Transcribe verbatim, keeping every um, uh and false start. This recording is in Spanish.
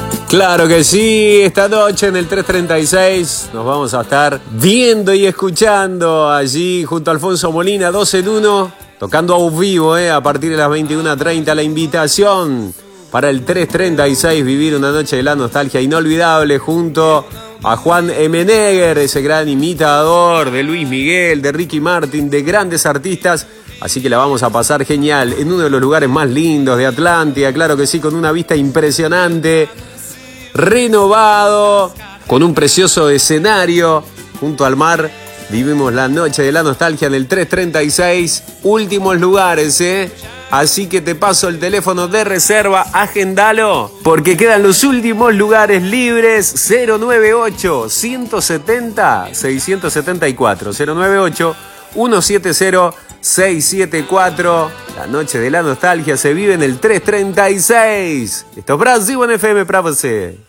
Claro que sí, esta noche en el tres treinta y seis nos vamos a estar viendo y escuchando allí junto a Alfonso Molina, dos en uno, tocando a vivo, eh, a partir de las veintiuna treinta, la invitación para el tres treinta y seis, vivir una noche de la nostalgia inolvidable junto a Juan Emenegger, ese gran imitador de Luis Miguel, de Ricky Martin, de grandes artistas. Así que la vamos a pasar genial en uno de los lugares más lindos de Atlántida, claro que sí, con una vista impresionante, renovado, con un precioso escenario junto al mar. Vivimos la noche de la nostalgia en el tres treinta y seis, últimos lugares, ¿eh? Así que te paso el teléfono de reserva, agendalo, porque quedan los últimos lugares libres. Cero nueve ocho, uno siete cero, seis siete cuatro, cero nueve ocho, uno siete cero, seis siete cuatro. La noche de la nostalgia se vive en el tres treinta y seis. Esto es Brasil en F M para você.